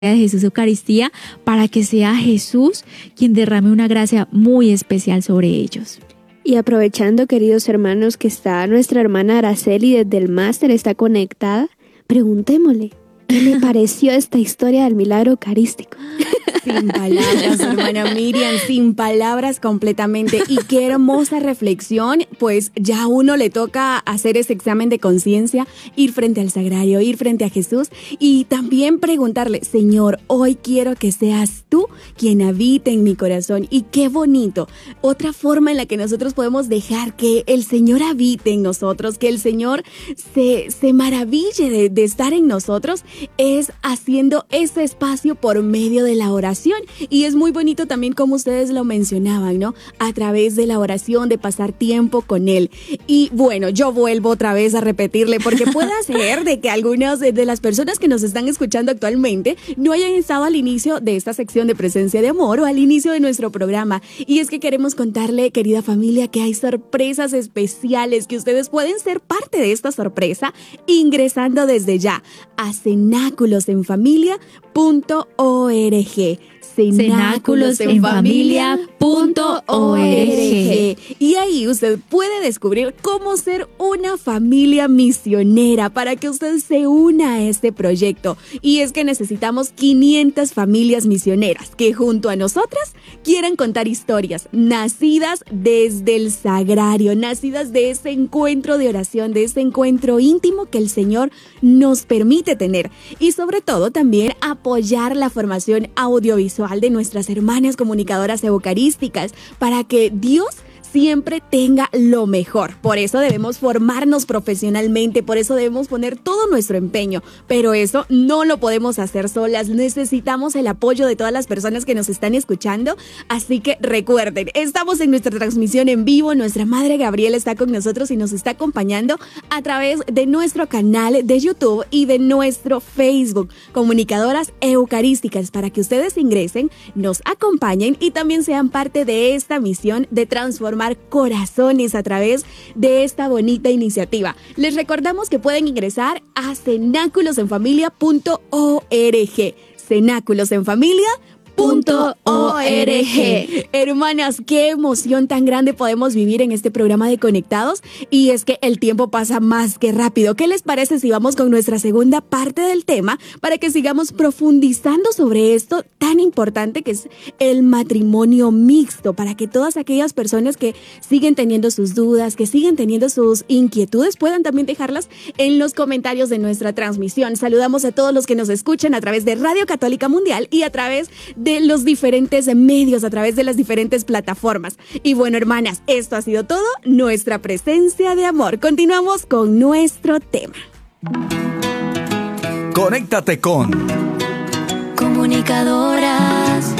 de Jesús Eucaristía para que sea Jesús quien derrame una gracia muy especial sobre ellos. Y aprovechando, queridos hermanos, que está nuestra hermana Araceli desde el máster, está conectada, preguntémosle, ¿qué le pareció esta historia del milagro eucarístico? Sin palabras, hermana Miriam, sin palabras completamente. Y qué hermosa reflexión, pues ya a uno le toca hacer ese examen de conciencia, ir frente al sagrario, ir frente a Jesús y también preguntarle, Señor, hoy quiero que seas tú quien habite en mi corazón. Y qué bonito, otra forma en la que nosotros podemos dejar que el Señor habite en nosotros, que el Señor se maraville de estar en nosotros, es haciendo ese espacio por medio de la oración. Y es muy bonito también como ustedes lo mencionaban, ¿no? A través de la oración, de pasar tiempo con Él. Y bueno, yo vuelvo otra vez a repetirle, porque puede ser de que algunas de las personas que nos están escuchando actualmente no hayan estado al inicio de esta sección de Presencia de Amor o al inicio de nuestro programa. Y es que queremos contarle, querida familia, que hay sorpresas especiales, que ustedes pueden ser parte de esta sorpresa ingresando desde ya a cenáculosenfamilia.org. cenáculosenfamilia.org. Y ahí usted puede descubrir cómo ser una familia misionera para que usted se una a este proyecto. Y es que necesitamos 500 familias misioneras que junto a nosotras quieran contar historias nacidas desde el sagrario, nacidas de ese encuentro de oración, de ese encuentro íntimo que el Señor nos permite tener. Y sobre todo también apoyar la formación audiovisual de nuestras hermanas comunicadoras eucarísticas para que Dios siempre tenga lo mejor. Por eso debemos formarnos profesionalmente, por eso debemos poner todo nuestro empeño, pero eso no lo podemos hacer solas, necesitamos el apoyo de todas las personas que nos están escuchando, así que recuerden, estamos en nuestra transmisión en vivo, nuestra Madre Gabriela está con nosotros y nos está acompañando a través de nuestro canal de YouTube y de nuestro Facebook, Comunicadoras Eucarísticas, para que ustedes ingresen, nos acompañen y también sean parte de esta misión de transformar corazones a través de esta bonita iniciativa. Les recordamos que pueden ingresar a cenáculosenfamilia.org. cenáculosenfamilia.org. Hermanas, qué emoción tan grande podemos vivir en este programa de Conectados, y es que el tiempo pasa más que rápido. ¿Qué les parece si vamos con nuestra segunda parte del tema para que sigamos profundizando sobre esto tan importante que es el matrimonio mixto, para que todas aquellas personas que siguen teniendo sus dudas, que siguen teniendo sus inquietudes, puedan también dejarlas en los comentarios de nuestra transmisión? Saludamos a todos los que nos escuchan a través de Radio Católica Mundial y a través de los diferentes medios, a través de las diferentes plataformas. Y bueno, hermanas, esto ha sido todo, nuestra presencia de amor. Continuamos con nuestro tema. Conéctate con Comunicadoras.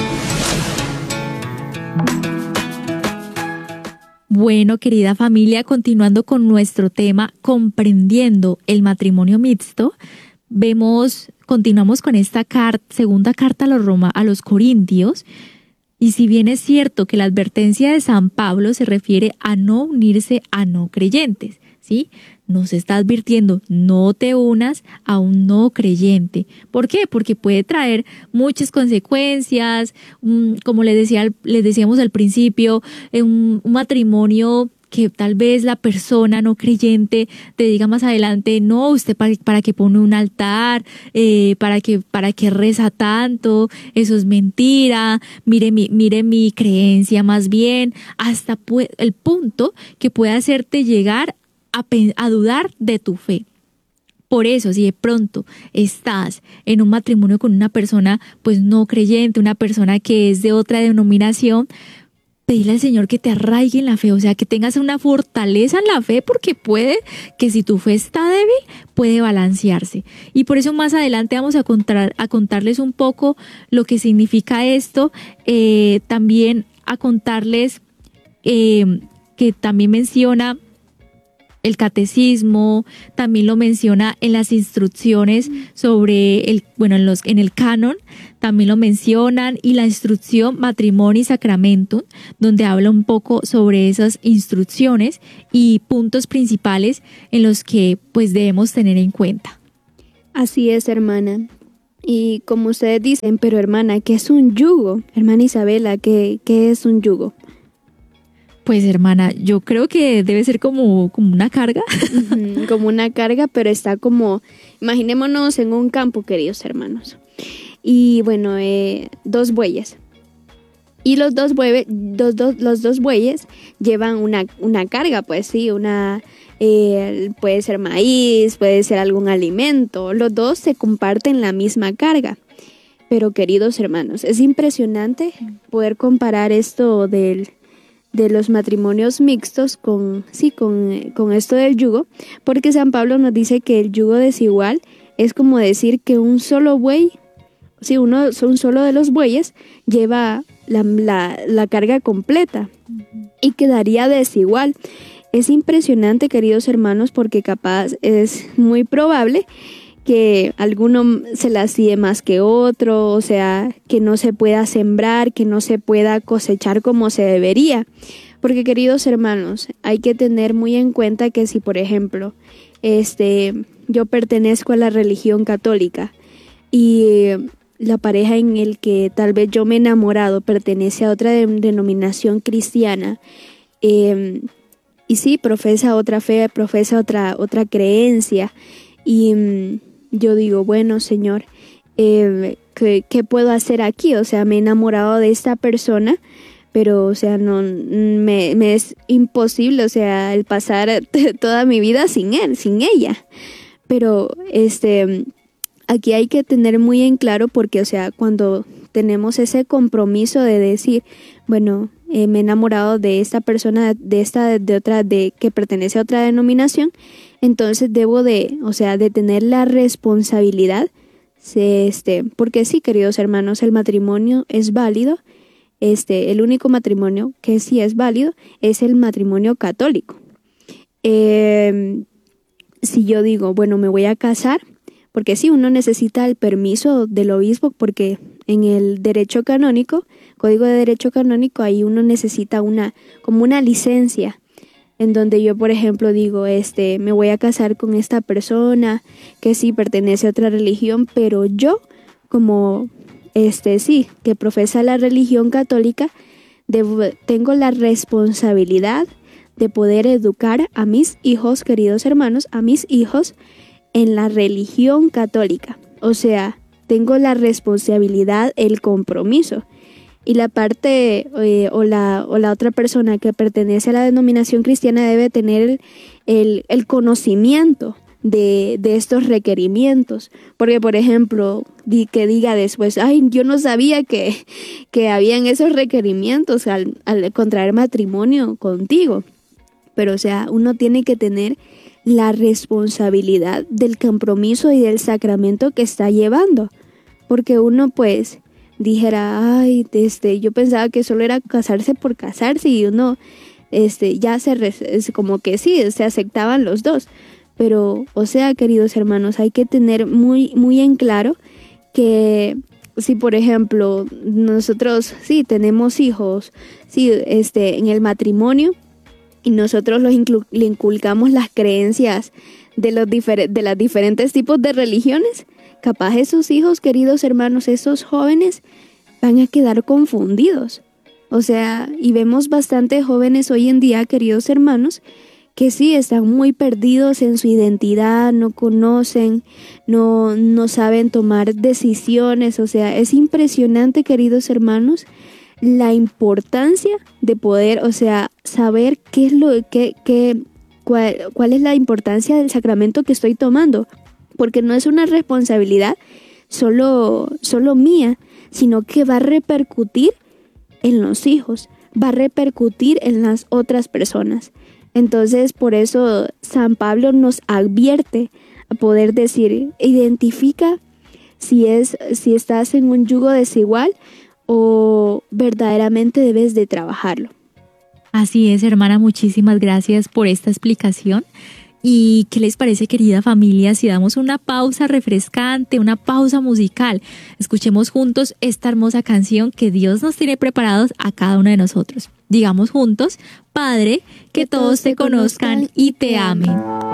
Bueno, querida familia, continuando con nuestro tema, comprendiendo el matrimonio mixto, continuamos con esta segunda carta a los Corintios, y si bien es cierto que la advertencia de San Pablo se refiere a no unirse a no creyentes, ¿sí? Nos está advirtiendo, no te unas a un no creyente. ¿Por qué? Porque puede traer muchas consecuencias, como les decíamos al principio, un matrimonio que tal vez la persona no creyente te diga más adelante, no, usted para qué pone un altar, para qué reza tanto, eso es mentira, mire mi creencia más bien, hasta el punto que puede hacerte llegar a dudar de tu fe. Por eso, si de pronto estás en un matrimonio con una persona pues no creyente, una persona que es de otra denominación, pedirle al Señor que te arraigue en la fe, o sea, que tengas una fortaleza en la fe, porque puede que si tu fe está débil, puede balancearse. Y por eso más adelante vamos a contarles un poco lo que significa esto, también a contarles que también menciona el catecismo, también lo menciona en las instrucciones sobre en el canon, también lo mencionan, y la instrucción Matrimonio y Sacramentum, donde habla un poco sobre esas instrucciones y puntos principales en los que pues debemos tener en cuenta. Así es, hermana. Y como ustedes dicen, pero hermana, ¿qué es un yugo? Hermana Isabela, ¿qué es un yugo? Pues hermana, yo creo que debe ser como una carga. Como una carga, pero está como, imaginémonos en un campo, queridos hermanos. Y bueno, 2 bueyes. Y los dos bueyes llevan una carga, pues sí, puede ser maíz, puede ser algún alimento. Los dos se comparten la misma carga. Pero queridos hermanos, es impresionante poder comparar esto de los matrimonios mixtos con esto del yugo, porque San Pablo nos dice que el yugo desigual es como decir que un solo buey, un solo de los bueyes lleva la carga completa y quedaría desigual. Es impresionante, queridos hermanos, porque capaz es muy probable que alguno se lastie más que otro, o sea, que no se pueda sembrar, que no se pueda cosechar como se debería. Porque, queridos hermanos, hay que tener muy en cuenta que si, por ejemplo, yo pertenezco a la religión católica y la pareja en el que tal vez yo me he enamorado pertenece a otra denominación cristiana, y sí, profesa otra fe, profesa otra creencia, y yo digo, bueno, Señor, ¿qué puedo hacer aquí? O sea, me he enamorado de esta persona, pero, o sea, no me es imposible, o sea, el pasar toda mi vida sin ella. Pero, aquí hay que tener muy en claro porque, o sea, cuando tenemos ese compromiso de decir, bueno, me he enamorado de esta persona, que pertenece a otra denominación, entonces debo de tener la responsabilidad, porque sí, queridos hermanos, el matrimonio es válido. El único matrimonio que sí es válido es el matrimonio católico. Si yo digo, bueno, me voy a casar, porque sí, uno necesita el permiso del obispo, porque en el derecho canónico, Código de Derecho Canónico, ahí uno necesita como una licencia, en donde yo, por ejemplo, digo, me voy a casar con esta persona que sí pertenece a otra religión, pero yo, como que profesa la religión católica, tengo la responsabilidad de poder educar a mis hijos, queridos hermanos, a mis hijos en la religión católica. O sea, tengo la responsabilidad, el compromiso. Y la parte o la otra persona que pertenece a la denominación cristiana debe tener el conocimiento de estos requerimientos. Porque, por ejemplo, que diga después, ay, yo no sabía que habían esos requerimientos al contraer matrimonio contigo. Pero, o sea, uno tiene que tener la responsabilidad del compromiso y del sacramento que está llevando. Porque uno, pues, dijera, ay, yo pensaba que solo era casarse por casarse, y uno, ya como que sí, se aceptaban los dos. Pero, o sea, queridos hermanos, hay que tener muy, muy en claro que si, por ejemplo, nosotros sí tenemos hijos, sí, en el matrimonio, y nosotros le inculcamos las creencias de las diferentes tipos de religiones, capaz esos hijos, queridos hermanos, esos jóvenes van a quedar confundidos. O sea, y vemos bastante jóvenes hoy en día, queridos hermanos, que sí están muy perdidos en su identidad, no conocen, no saben tomar decisiones. O sea, es impresionante, queridos hermanos, la importancia de poder, o sea, saber cuál es la importancia del sacramento que estoy tomando, porque no es una responsabilidad solo mía, sino que va a repercutir en los hijos, va a repercutir en las otras personas. Entonces, por eso San Pablo nos advierte a poder decir, identifica si estás en un yugo desigual o verdaderamente debes de trabajarlo. Así es, hermana, muchísimas gracias por esta explicación. ¿Y qué les parece, querida familia, si damos una pausa refrescante, una pausa musical? Escuchemos juntos esta hermosa canción que Dios nos tiene preparados a cada uno de nosotros. Digamos juntos, Padre, que todos te conozcan y te amen.